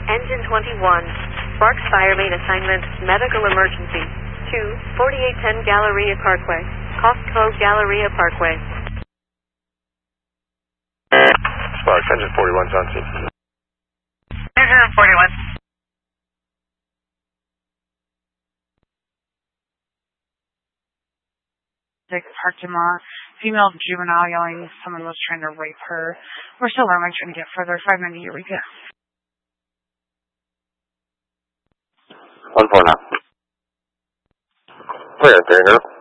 Engine 21. Sparks Fire Main Assignment, Medical Emergency. 2, 4810 Galleria Parkway. Costco Galleria Parkway. Sparks, Engine 41's on scene. Engine 41. Parking lot. Female juvenile yelling someone was trying to rape her. We're still learning, trying to get further. 590 Eureka. 149. Clear, there you go.